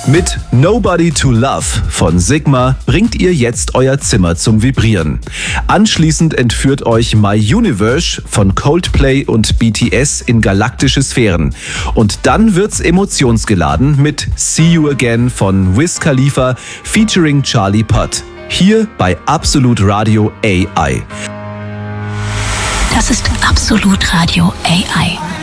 Mit Nobody to Love von Sigma bringt ihr jetzt euer Zimmer zum Vibrieren. Anschließend entführt euch My Universe von Coldplay und BTS in galaktische Sphären. Und dann wird's emotionsgeladen mit See You Again von Wiz Khalifa featuring Charlie Puth. Hier bei Absolut Radio AI. Das ist Absolut Radio AI.